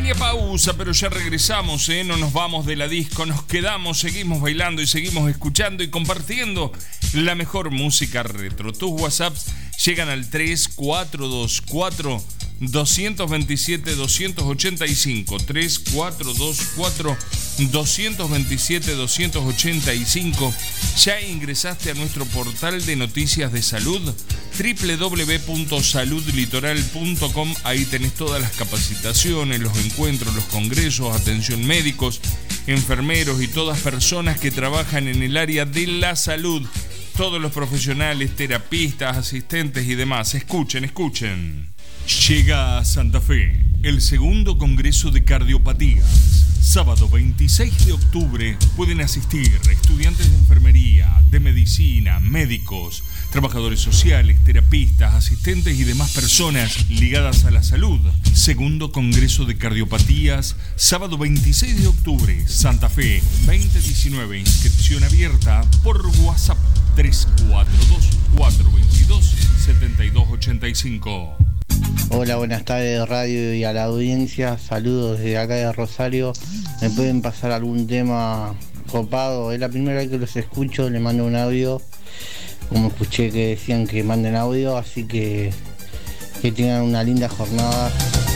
Pequeña pausa, pero ya regresamos, no nos vamos de la disco, nos quedamos, seguimos bailando y seguimos escuchando y compartiendo la mejor música retro. Tus WhatsApps llegan al 3424 227 285, 3424 227 285. ¿Ya ingresaste a nuestro portal de noticias de salud? www.saludlitoral.com. Ahí tenés todas las capacitaciones, los encuentros, los congresos, atención médicos, enfermeros y todas personas que trabajan en el área de la salud. Todos los profesionales, terapistas, asistentes y demás. Escuchen. Llega a Santa Fe el segundo Congreso de Cardiopatías. Sábado 26 de octubre pueden asistir estudiantes de enfermería, de medicina, médicos, trabajadores sociales, terapistas, asistentes y demás personas ligadas a la salud. Segundo Congreso de Cardiopatías, sábado 26 de octubre, Santa Fe, 2019. Inscripción abierta por WhatsApp 342-422-7285. Hola, buenas tardes radio y a la audiencia, saludos desde acá de Rosario. ¿Me pueden pasar algún tema copado? Es la primera vez que los escucho, le mando un audio, como escuché que decían que manden audio, así que tengan una linda jornada.